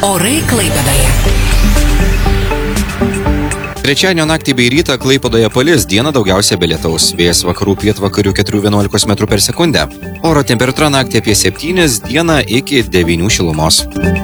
Orai Klaipėdoje. Trečiadienio naktį bei rytą Klaipėdoje palis, dieną daugiausia be lietaus. Vėjas vakarų pietvakarių 4–11 m/s. Oro temperatūra naktį apie 7, dieną iki 9 šilumos.